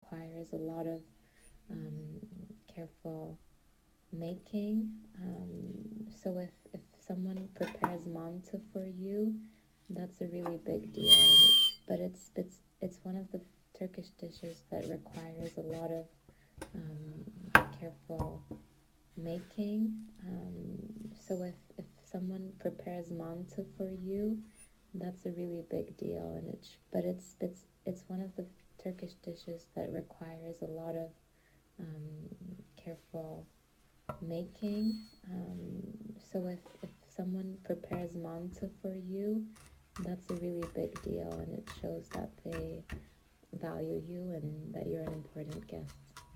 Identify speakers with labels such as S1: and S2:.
S1: requires a lot of careful making. So if someone prepares manta for you, that's a really big deal. But it's one of the Turkish dishes that requires a lot of careful making. So if someone prepares manta for you, that's a really big deal. But it's one of the Turkish dishes that requires a lot of careful making. So if someone prepares manta for you, that's a really big deal, and it shows that they value you and that you're an important guest.